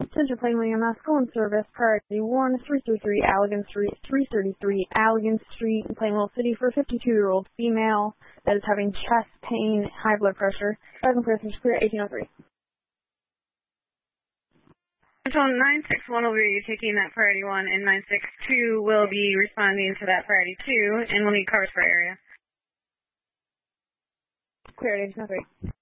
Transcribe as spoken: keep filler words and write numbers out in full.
Central Plainview E M S, calling service, priority one, three three three Allegan Street, three thirty-three Allegan Street in Plainville City for a fifty-two-year-old female that is having chest pain, high blood pressure. Present person clear, eighteen oh three. Central nine six one will be taking that priority one, and nine six two will be responding to that priority two, and we'll need covers for area. Clear, eighteen oh three.